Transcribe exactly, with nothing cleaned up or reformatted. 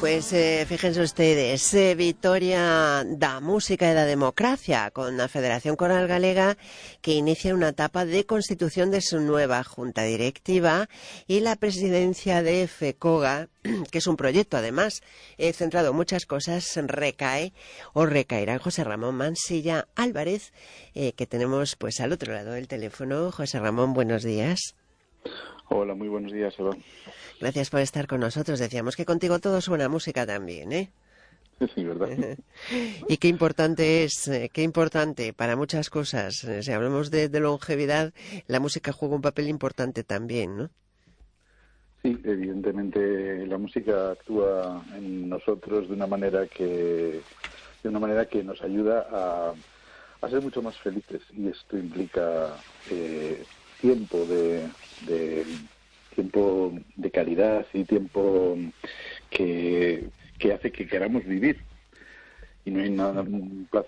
Pues eh, fíjense ustedes, eh, Vitoria da música e da democracia con la Federación Coral Galega, que inicia una etapa de constitución de su nueva junta directiva, y la presidencia de FECOGA, que es un proyecto además eh, centrado en muchas cosas, recae o recaerá en José Ramón Mansilla Álvarez, eh, que tenemos pues al otro lado del teléfono. José Ramón, buenos días. Hola, muy buenos días, Eva. Gracias por estar con nosotros. Decíamos que contigo todo suena música también, ¿eh? Sí, ¿verdad? Y qué importante es, eh, qué importante para muchas cosas. Eh, Si hablamos de, de longevidad, la música juega un papel importante también, ¿no? Sí, evidentemente la música actúa en nosotros de una manera que de una manera que nos ayuda a, a ser mucho más felices, y esto implica eh, tiempo de, de tiempo de calidad y tiempo que, que hace que queramos vivir. Y no hay nada, un placer